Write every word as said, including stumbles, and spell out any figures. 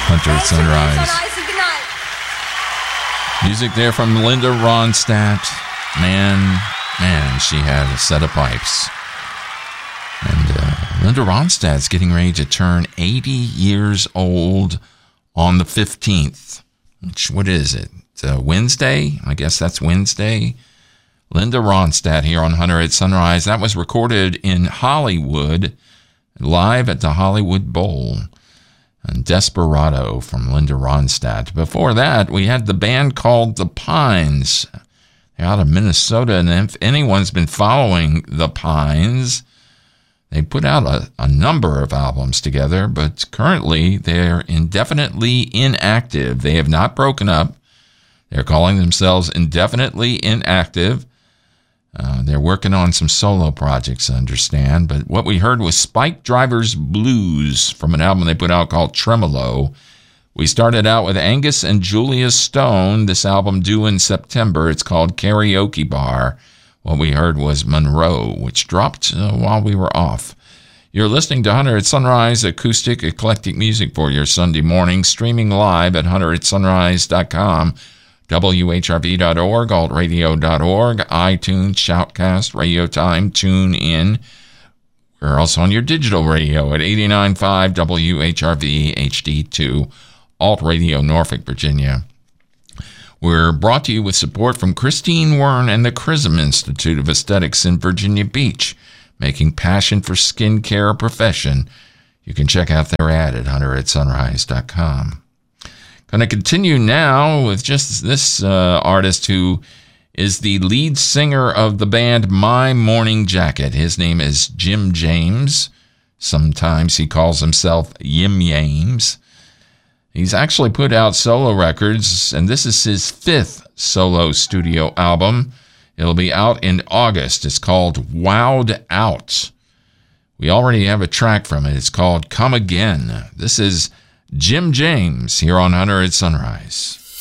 Hunter at Sunrise. Music there from Linda Ronstadt. Man, man, she had a set of pipes. And uh, Linda Ronstadt's getting ready to turn eighty years old on the fifteenth. Which, what is it? It's a Wednesday? I guess that's Wednesday. Linda Ronstadt here on Hunter at Sunrise. That was recorded in Hollywood, live at the Hollywood Bowl. And Desperado from Linda Ronstadt. Before that, we had the band called The Pines. They're out of Minnesota, and if anyone's been following The Pines, they put out a, a number of albums together, but currently they're indefinitely inactive. They have not broken up. They're calling themselves indefinitely inactive. Uh, they're working on some solo projects, I understand. But what we heard was Spike Driver's Blues from an album they put out called Tremolo. We started out with Angus and Julia Stone, this album due in September. It's called Karaoke Bar. What we heard was Monroe, which dropped uh, while we were off. You're listening to Hunter at Sunrise, acoustic, eclectic music for your Sunday morning, streaming live at hunter at sunrise dot com. W H R V dot org, alt radio dot org, iTunes, Shoutcast, Radio Time, TuneIn. We're also on your digital radio at eighty-nine point five W H R V H D two, Alt Radio, Norfolk, Virginia. We're brought to you with support from Christine Wern and the Chrism Institute of Aesthetics in Virginia Beach, making passion for skincare a profession. You can check out their ad at hunter at sunrise dot com. Going to continue now with just this uh, artist who is the lead singer of the band My Morning Jacket. His name is Jim James. Sometimes he calls himself Yim Yames. He's actually put out solo records, and this is his fifth solo studio album. It'll be out in August. It's called Wowed Out. We already have a track from it. It's called Come Again. This is Jim James here on Hunter at Sunrise.